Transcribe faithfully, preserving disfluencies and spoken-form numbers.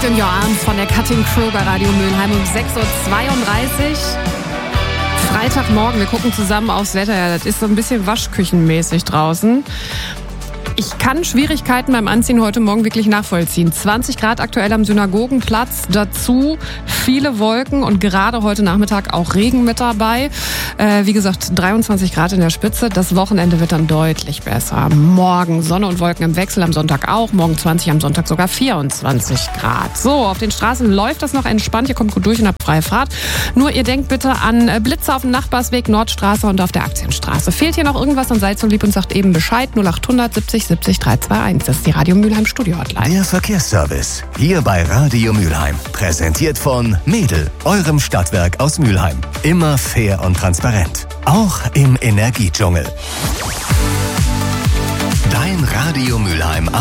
Take It in Your Arms von der Cutting Crew bei Radio Mülheim um sechs Uhr zweiunddreißig. Freitagmorgen, wir gucken zusammen aufs Wetter. Ja, das ist so ein bisschen waschküchenmäßig draußen. Ich kann Schwierigkeiten beim Anziehen heute Morgen wirklich nachvollziehen. zwanzig Grad aktuell am Synagogenplatz, dazu viele Wolken und gerade heute Nachmittag auch Regen mit dabei. Äh, wie gesagt, dreiundzwanzig Grad in der Spitze. Das Wochenende wird dann deutlich besser. Morgen Sonne und Wolken im Wechsel, am Sonntag auch. Morgen zwanzig, am Sonntag sogar vierundzwanzig Grad. So, auf den Straßen läuft das noch entspannt. Ihr kommt gut durch und habt freie Fahrt. Nur ihr denkt bitte an Blitze auf dem Nachbarsweg, Nordstraße und auf der Aktienstraße. Fehlt hier noch irgendwas, dann seid so lieb und sagt eben Bescheid. null acht hundert siebzig siebzig dreihunderteinundzwanzig. Das ist die Radio Mülheim Studio Hotline. Der Verkehrsservice. Hier bei Radio Mülheim. Präsentiert von Mädel, eurem Stadtwerk aus Mülheim. Immer fair und transparent. Auch im Energiedschungel. Dein Radio Mülheim